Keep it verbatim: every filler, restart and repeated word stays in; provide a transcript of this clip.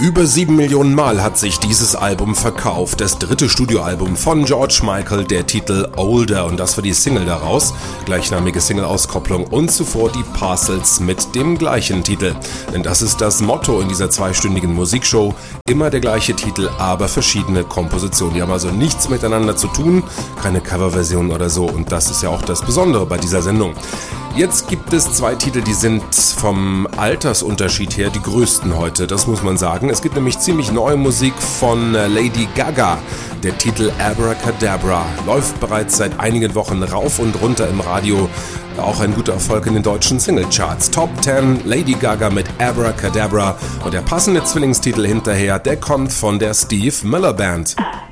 Über sieben Millionen Mal hat sich dieses Album verkauft. Das dritte Studioalbum von George Michael, der Titel Older. Und das war die Single daraus. Gleichnamige Single-Auskopplung und zuvor die Parcels mit dem gleichen Titel. Denn das ist das Motto in dieser zweistündigen Musikshow. Immer der gleiche Titel, aber verschiedene Kompositionen. Die haben also nichts miteinander zu tun. Keine Coverversion oder so. Und das ist ja auch das Besondere bei dieser Sendung. Jetzt gibt es zwei Titel, die sind vom Altersunterschied her die größten heute, das muss man sagen. Es gibt nämlich ziemlich neue Musik von Lady Gaga. Der Titel Abracadabra läuft bereits seit einigen Wochen rauf und runter im Radio. Auch ein guter Erfolg in den deutschen Singlecharts. Top zehn, Lady Gaga mit Abracadabra. Und der passende Zwillingstitel hinterher, der kommt von der Steve Miller Band.